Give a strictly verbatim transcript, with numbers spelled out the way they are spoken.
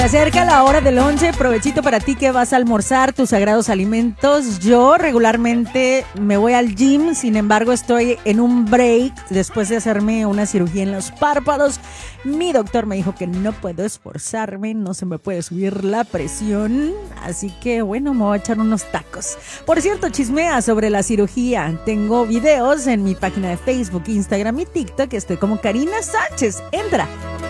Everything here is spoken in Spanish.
Se acerca la hora del lonche, provechito para ti que vas a almorzar tus sagrados alimentos. Yo regularmente me voy al gym, sin embargo estoy en un break después de hacerme una cirugía en los párpados. Mi doctor me dijo que no puedo esforzarme, no se me puede subir la presión, así que bueno, me voy a echar unos tacos. Por cierto, chismea sobre la cirugía. Tengo videos en mi página de Facebook, Instagram y TikTok. Estoy como Karina Sánchez. Entra.